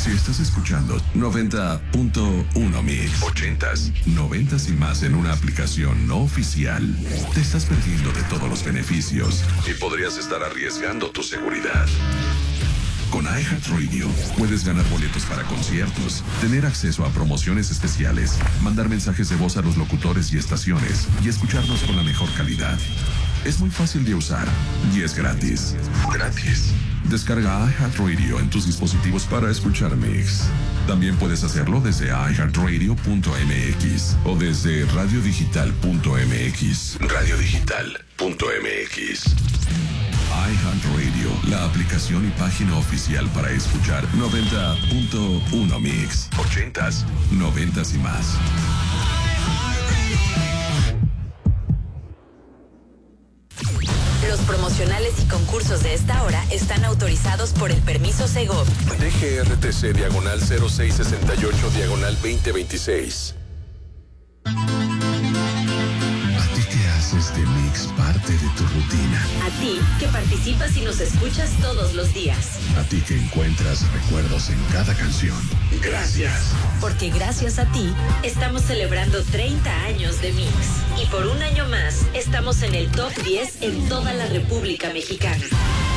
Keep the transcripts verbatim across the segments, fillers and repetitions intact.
Si estás escuchando noventa punto uno Mix, ochentas, noventas y más en una aplicación no oficial, te estás perdiendo de todos los beneficios y podrías estar arriesgando tu seguridad. Con iHeartRadio puedes ganar boletos para conciertos, tener acceso a promociones especiales, mandar mensajes de voz a los locutores y estaciones y escucharnos con la mejor calidad. Es muy fácil de usar y es gratis. Gratis. Descarga iHeartRadio en tus dispositivos para escuchar Mix. También puedes hacerlo desde i heart radio punto m x o desde radio digital punto m x. radio digital punto m x. iHeartRadio, la aplicación y página oficial para escuchar noventa punto uno Mix, ochentas, noventas y más. Los promocionales y concursos de esta hora están autorizados por el permiso Segov. D G R T C diagonal cero seis sesenta y ocho diagonal veinte veintiséis. Este Mix parte de tu rutina. A ti, que participas y nos escuchas todos los días. A ti que encuentras recuerdos en cada canción. Gracias. Porque gracias a ti, estamos celebrando treinta años de Mix. Y por un año más, estamos en el top diez en toda la República Mexicana.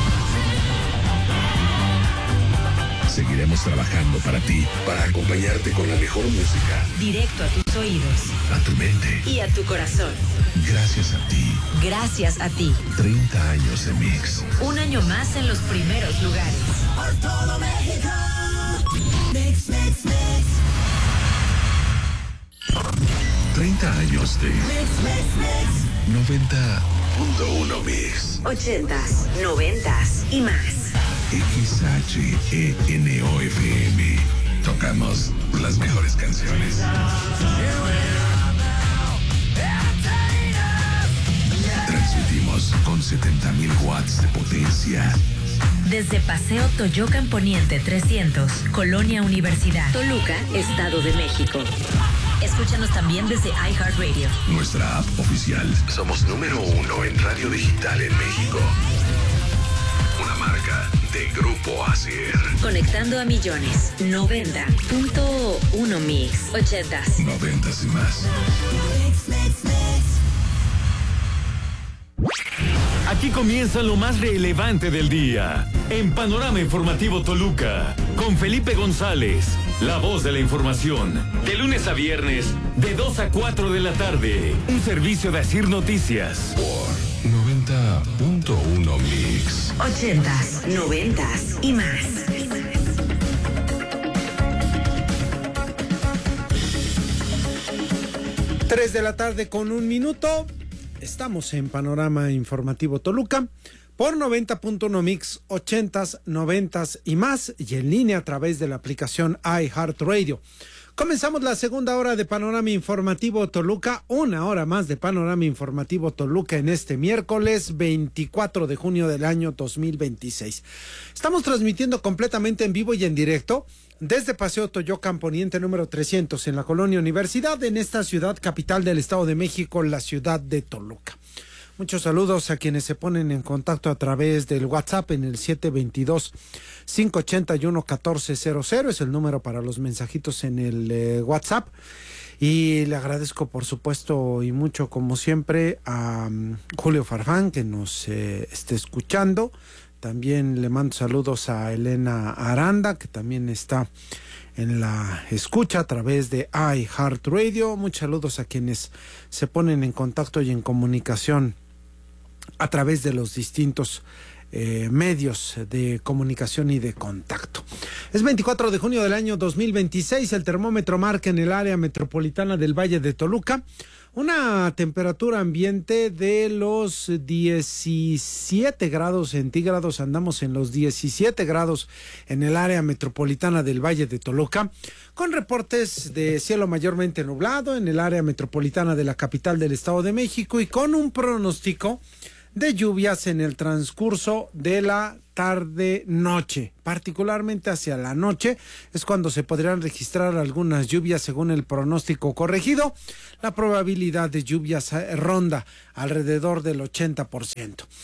Seguiremos trabajando para ti, para acompañarte con la mejor música. Directo a tus oídos. A tu mente. Y a tu corazón. Gracias a ti. Gracias a ti. treinta años de Mix. Un año más en los primeros lugares. Por todo México. Mix, mix, mix. treinta años de Mix, mix, mix. noventa punto uno Mix. Ochentas, noventas y más. X H E N O F M. Tocamos las mejores canciones. Transmitimos con setenta mil watts de potencia. Desde Paseo Toyocan Poniente trescientos, Colonia Universidad, Toluca, Estado de México. Escúchanos también desde iHeartRadio. Nuestra app oficial. Somos número uno en radio digital en México. Una marca de Grupo Acer. Conectando a millones. noventa punto uno Mix. Ochentas. Noventas y más. Mix, mix, mix. Aquí comienza lo más relevante del día. En Panorama Informativo Toluca, con Felipe González, la voz de la información. De lunes a viernes, de dos a cuatro de la tarde. Un servicio de Asir Noticias. Por noventa punto uno Mix. Ochentas, noventas y más. Tres de la tarde con un minuto. Estamos en Panorama Informativo Toluca por noventa punto uno Mix, ochentas, noventas y más, y en línea a través de la aplicación iHeartRadio. Comenzamos la segunda hora de Panorama Informativo Toluca, una hora más de Panorama Informativo Toluca en este miércoles veinticuatro de junio del año dos mil veintiséis. Estamos transmitiendo completamente en vivo y en directo desde Paseo Toyocan Poniente número trescientos en la Colonia Universidad, en esta ciudad capital del Estado de México, la ciudad de Toluca. Muchos saludos a quienes se ponen en contacto a través del WhatsApp en el siete veintidós, cinco ochenta y uno, catorce cero cero, es el número para los mensajitos en el eh, WhatsApp. Y le agradezco por supuesto y mucho como siempre a um, Julio Farfán que nos eh, esté escuchando. También le mando saludos a Elena Aranda, que también está en la escucha a través de iHeartRadio. Muchos saludos a quienes se ponen en contacto y en comunicación a través de los distintos eh, medios de comunicación y de contacto. Es veinticuatro de junio del año dos mil veintiséis, el termómetro marca en el área metropolitana del Valle de Toluca una temperatura ambiente de los diecisiete grados centígrados. Andamos en los diecisiete grados en el área metropolitana del Valle de Toluca, con reportes de cielo mayormente nublado en el área metropolitana de la capital del Estado de México y con un pronóstico de lluvias en el transcurso de la tarde-noche. Particularmente hacia la noche es cuando se podrían registrar algunas lluvias según el pronóstico corregido. La probabilidad de lluvias ronda alrededor del ochenta por ciento.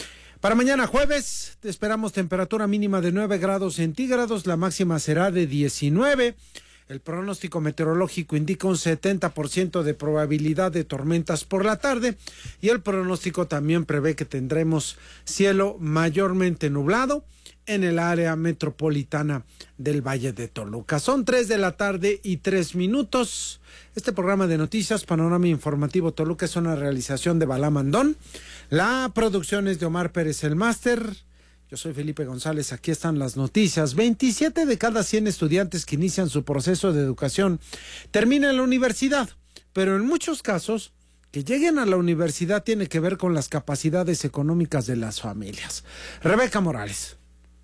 Para mañana jueves esperamos temperatura mínima de nueve grados centígrados, la máxima será de diecinueve. El pronóstico meteorológico indica un setenta por ciento de probabilidad de tormentas por la tarde y el pronóstico también prevé que tendremos cielo mayormente nublado en el área metropolitana del Valle de Toluca. Son tres de la tarde y tres minutos. Este programa de noticias, Panorama Informativo Toluca, es una realización de Balá Mandón. La producción es de Omar Pérez, el máster. Yo soy Felipe González, aquí están las noticias. veintisiete de cada cien estudiantes que inician su proceso de educación terminan en la universidad, pero en muchos casos, que lleguen a la universidad tiene que ver con las capacidades económicas de las familias. Rebeca Morales.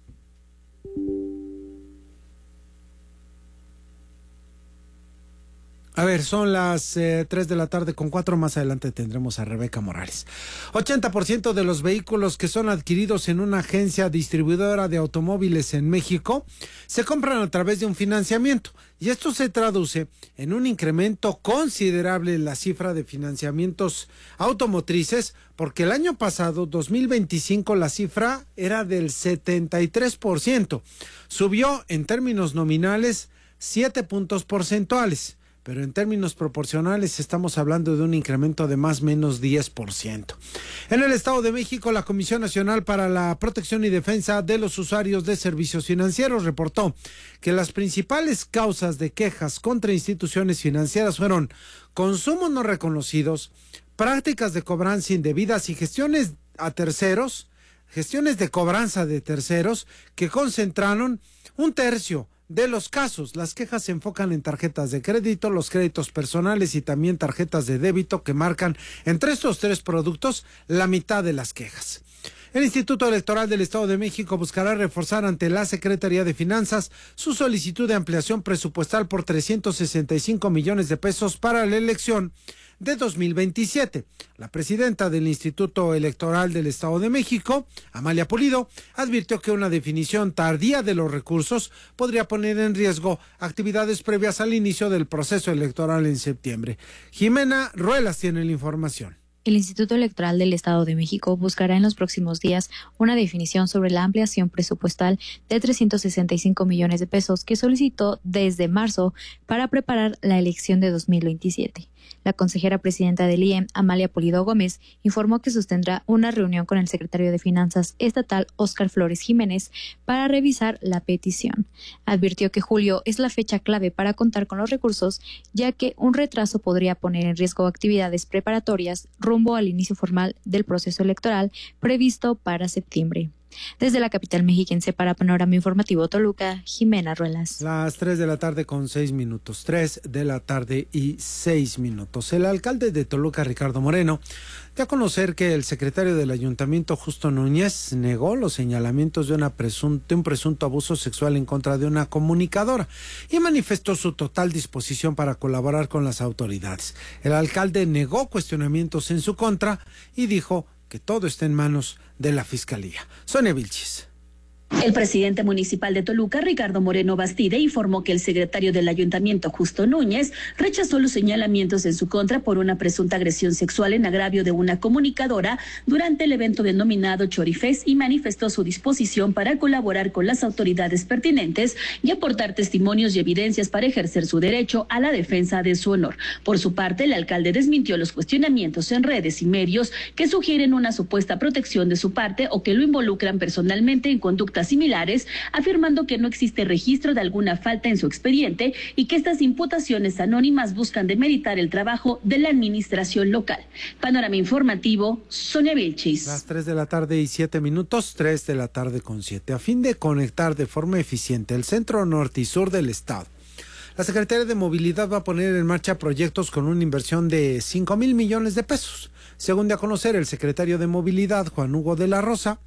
A ver, son las eh, tres de la tarde con cuatro, más adelante tendremos a Rebeca Morales. ochenta por ciento de los vehículos que son adquiridos en una agencia distribuidora de automóviles en México se compran a través de un financiamiento y esto se traduce en un incremento considerable en la cifra de financiamientos automotrices, porque el año pasado, dos mil veinticinco, la cifra era del setenta y tres por ciento. Subió en términos nominales siete puntos porcentuales. Pero en términos proporcionales estamos hablando de un incremento de más o menos diez por ciento. En el Estado de México, la Comisión Nacional para la Protección y Defensa de los Usuarios de Servicios Financieros reportó que las principales causas de quejas contra instituciones financieras fueron consumos no reconocidos, prácticas de cobranza indebidas y gestiones a terceros, gestiones de cobranza de terceros que concentraron un tercio de los casos. Las quejas se enfocan en tarjetas de crédito, los créditos personales y también tarjetas de débito que marcan entre estos tres productos la mitad de las quejas. El Instituto Electoral del Estado de México buscará reforzar ante la Secretaría de Finanzas su solicitud de ampliación presupuestal por trescientos sesenta y cinco millones de pesos para la elección de dos mil veintisiete. La presidenta del Instituto Electoral del Estado de México, Amalia Pulido, advirtió que una definición tardía de los recursos podría poner en riesgo actividades previas al inicio del proceso electoral en septiembre. Jimena Ruelas tiene la información. El Instituto Electoral del Estado de México buscará en los próximos días una definición sobre la ampliación presupuestal de trescientos sesenta y cinco millones de pesos que solicitó desde marzo para preparar la elección de dos mil veintisiete. La consejera presidenta del I E M, Amalia Pulido Gómez, informó que sostendrá una reunión con el secretario de Finanzas estatal, Óscar Flores Jiménez, para revisar la petición. Advirtió que julio es la fecha clave para contar con los recursos, ya que un retraso podría poner en riesgo actividades preparatorias rumbo al inicio formal del proceso electoral previsto para septiembre. Desde la capital mexiquense para Panorama Informativo Toluca, Jimena Ruelas. Las tres de la tarde con seis minutos, tres de la tarde y seis minutos. El alcalde de Toluca, Ricardo Moreno, dio a conocer que el secretario del ayuntamiento, Justo Núñez, negó los señalamientos de, una presun- de un presunto abuso sexual en contra de una comunicadora y manifestó su total disposición para colaborar con las autoridades. El alcalde negó cuestionamientos en su contra y dijo que todo está en manos de la Fiscalía. Sonia Vilchis. El presidente municipal de Toluca, Ricardo Moreno Bastide, informó que el secretario del ayuntamiento, Justo Núñez, rechazó los señalamientos en su contra por una presunta agresión sexual en agravio de una comunicadora durante el evento denominado Chorifest y manifestó su disposición para colaborar con las autoridades pertinentes y aportar testimonios y evidencias para ejercer su derecho a la defensa de su honor. Por su parte, el alcalde desmintió los cuestionamientos en redes y medios que sugieren una supuesta protección de su parte o que lo involucran personalmente en conductas similares, afirmando que no existe registro de alguna falta en su expediente y que estas imputaciones anónimas buscan demeritar el trabajo de la administración local. Panorama Informativo, Sonia Vilchis. Las tres de la tarde y siete minutos, tres de la tarde con siete. A fin de conectar de forma eficiente el centro norte y sur del estado, la Secretaría de Movilidad va a poner en marcha proyectos con una inversión de cinco mil millones de pesos. Según dio a conocer el secretario de Movilidad, Juan Hugo de la Rosa,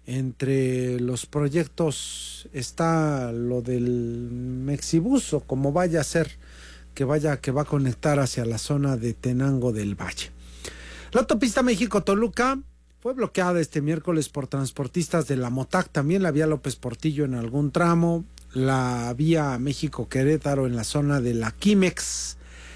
entre los proyectos está lo del Mexibus, o como vaya a ser, que vaya que va a conectar hacia la zona de Tenango del Valle. La autopista México-Toluca fue bloqueada este miércoles por transportistas de la MOTAC, también la vía López Portillo en algún tramo, la vía México-Querétaro en la zona de la Quimex,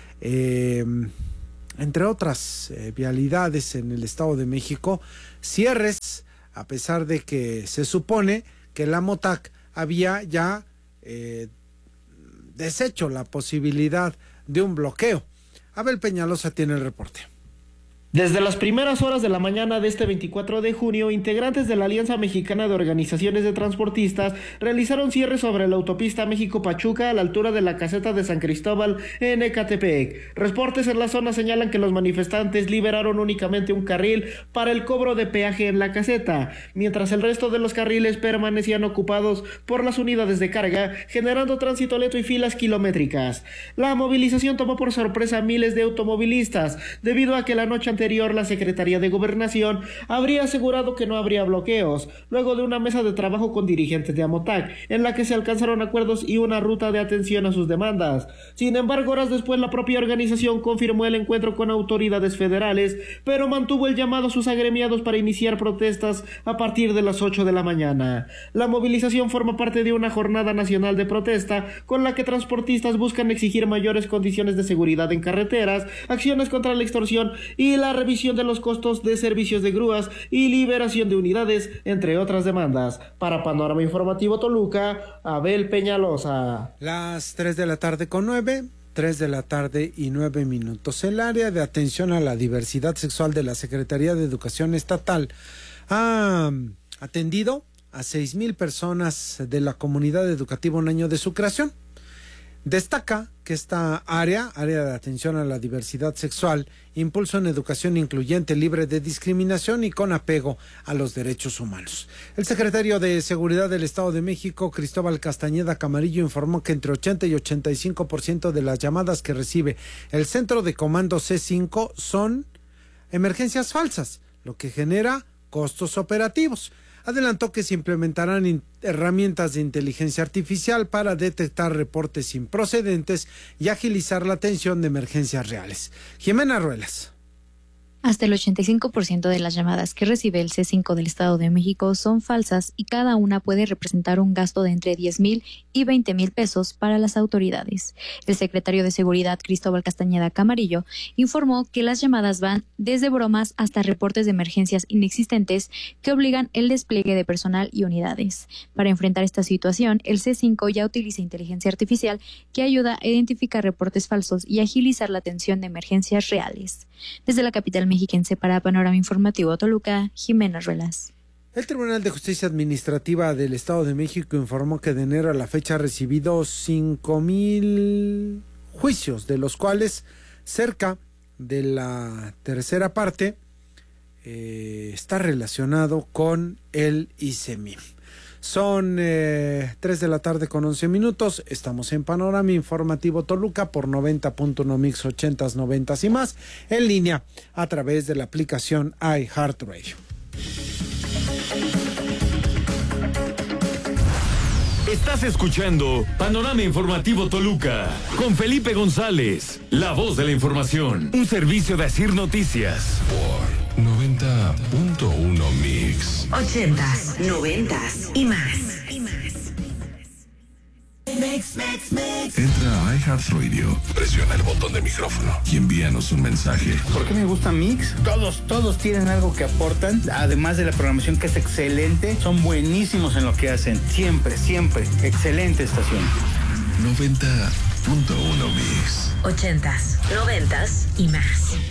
eh, entre otras eh, vialidades en el Estado de México, cierres a pesar de que se supone que la MOTAC había ya eh, deshecho la posibilidad de un bloqueo. Abel Peñalosa tiene el reporte. Desde las primeras horas de la mañana de este veinticuatro de junio, integrantes de la Alianza Mexicana de Organizaciones de Transportistas realizaron cierres sobre la autopista México-Pachuca a la altura de la caseta de San Cristóbal en Ecatepec. Reportes en la zona señalan que los manifestantes liberaron únicamente un carril para el cobro de peaje en la caseta, mientras el resto de los carriles permanecían ocupados por las unidades de carga, generando tránsito lento y filas kilométricas. La movilización tomó por sorpresa a miles de automovilistas, debido a que la noche anterior la Secretaría de Gobernación habría asegurado que no habría bloqueos, luego de una mesa de trabajo con dirigentes de AMOTAC, en la que se alcanzaron acuerdos y una ruta de atención a sus demandas. Sin embargo, horas después la propia organización confirmó el encuentro con autoridades federales, pero mantuvo el llamado a sus agremiados para iniciar protestas a partir de las ocho de la mañana. La movilización forma parte de una jornada nacional de protesta con la que transportistas buscan exigir mayores condiciones de seguridad en carreteras, acciones contra la extorsión y la revisión de los costos de servicios de grúas y liberación de unidades, entre otras demandas. Para Panorama Informativo Toluca, Abel Peñalosa. Las tres de la tarde con nueve, tres de la tarde y nueve minutos. El área de atención a la diversidad sexual de la Secretaría de Educación Estatal ha atendido a seis mil personas de la comunidad educativa un año de su creación. Destaca que esta área, área de atención a la diversidad sexual, impulsa una educación incluyente, libre de discriminación y con apego a los derechos humanos. El secretario de Seguridad del Estado de México, Cristóbal Castañeda Camarillo, informó que entre ochenta y ochenta y cinco por ciento de las llamadas que recibe el Centro de Comando C cinco son emergencias falsas, lo que genera costos operativos. Adelantó que se implementarán herramientas de inteligencia artificial para detectar reportes improcedentes y agilizar la atención de emergencias reales. Jimena Ruelas. Hasta el ochenta y cinco por ciento de las llamadas que recibe el C cinco del Estado de México son falsas y cada una puede representar un gasto de entre diez mil y veinte mil pesos para las autoridades. El secretario de Seguridad, Cristóbal Castañeda Camarillo, informó que las llamadas van desde bromas hasta reportes de emergencias inexistentes que obligan el despliegue de personal y unidades. Para enfrentar esta situación, el C cinco ya utiliza inteligencia artificial que ayuda a identificar reportes falsos y agilizar la atención de emergencias reales. Desde la capital mexiquense para Panorama Informativo Toluca, Jimena Ruelas. El Tribunal de Justicia Administrativa del Estado de México informó que de enero a la fecha ha recibido cinco mil juicios, de los cuales cerca de la tercera parte eh, está relacionado con el I C M I M. Son eh, tres de la tarde con once minutos. Estamos en Panorama Informativo Toluca por noventa punto uno Mix ochentas, noventas y más, en línea a través de la aplicación iHeartRadio. Estás escuchando Panorama Informativo Toluca con Felipe González, la voz de la información, un servicio de Asir Noticias. Por noventa punto uno Mix. Ochentas, noventas y más. Mix, mix, mix. Entra a iHeartRadio, presiona el botón de micrófono y envíanos un mensaje. ¿Por qué me gusta Mix? Todos, todos tienen algo que aportan, además de la programación que es excelente, son buenísimos en lo que hacen, siempre, siempre, excelente estación. noventa punto uno Mix. Ochentas, noventas y más.